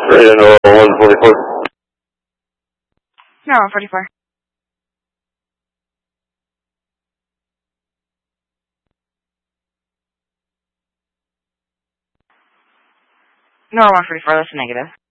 Radio Nora 144. No, 144. No, 144, that's a negative.